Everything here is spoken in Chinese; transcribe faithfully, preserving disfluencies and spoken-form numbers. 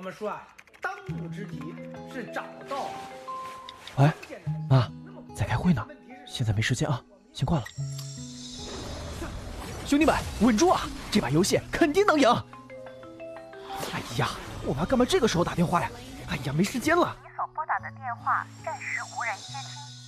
我们说啊，当务之急是找到。 喂，妈，在开会呢，现在没时间啊，先挂了。兄弟们，稳住啊！这把游戏肯定能赢。哎呀，我妈干嘛这个时候打电话呀？哎呀，没时间了。 你所拨打的电话暂时无人接听。